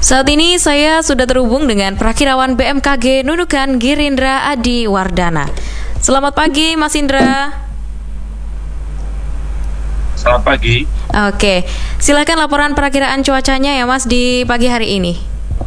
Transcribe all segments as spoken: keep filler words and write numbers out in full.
Saat ini saya sudah terhubung dengan Prakirawan B M K G Nunukan Girindra Adi Wardana. Selamat pagi Mas Indra. Selamat pagi. Oke, silakan laporan perakiraan cuacanya ya Mas di pagi hari ini.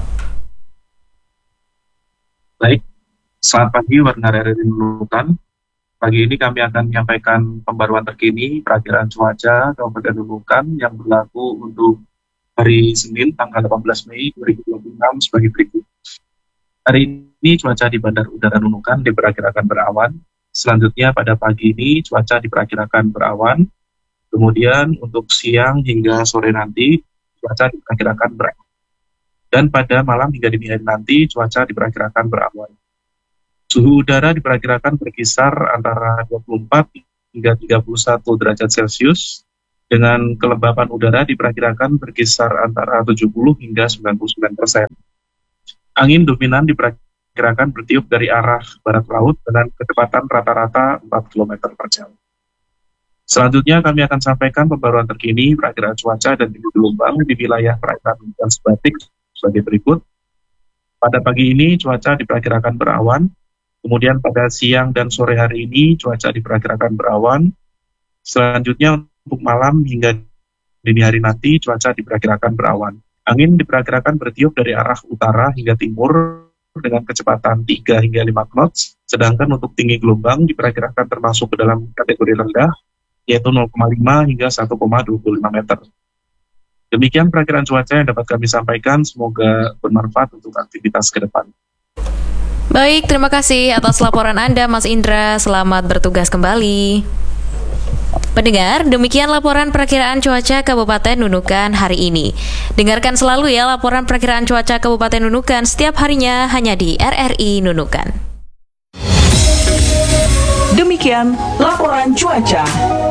Baik, selamat pagi warga R R I Nunukan. Pagi ini kami akan menyampaikan pembaruan terkini perakiraan cuaca Kabupaten Nunukan yang berlaku untuk hari Senin tanggal delapan belas Mei dua ribu dua puluh enam sebagai berikut. Hari ini cuaca di Bandar Udara Nunukan diperkirakan berawan. Selanjutnya pada pagi ini cuaca diperkirakan berawan. Kemudian untuk siang hingga sore nanti cuaca diperkirakan berawan. Dan pada malam hingga dini hari nanti cuaca diperkirakan berawan. Suhu udara diperkirakan berkisar antara dua puluh empat hingga tiga puluh satu derajat Celcius. Dengan kelembapan udara diperkirakan berkisar antara tujuh puluh hingga sembilan puluh sembilan persen. Angin dominan diperkirakan bertiup dari arah barat laut dengan kecepatan rata-rata empat kilometer per jam. Selanjutnya kami akan sampaikan pembaruan terkini perakiraan cuaca dan tinggi gelombang di wilayah perairan dan sebatik sebagai berikut. Pada pagi ini cuaca diperkirakan berawan, kemudian pada siang dan sore hari ini cuaca diperkirakan berawan. Selanjutnya untuk malam hingga dini hari nanti cuaca diperkirakan berawan. Angin diperkirakan bertiup dari arah utara hingga timur dengan kecepatan tiga hingga lima knots, sedangkan untuk tinggi gelombang diperkirakan termasuk ke dalam kategori rendah, yaitu nol koma lima hingga satu koma dua puluh lima meter. Demikian perakiraan cuaca yang dapat kami sampaikan, semoga bermanfaat untuk aktivitas ke depan. Baik, terima kasih atas laporan Anda Mas Indra, selamat bertugas kembali. Pendengar, demikian laporan perakiraan cuaca Kabupaten Nunukan hari ini. Dengarkan selalu ya laporan perakiraan cuaca Kabupaten Nunukan setiap harinya hanya di R R I Nunukan. Demikian laporan cuaca.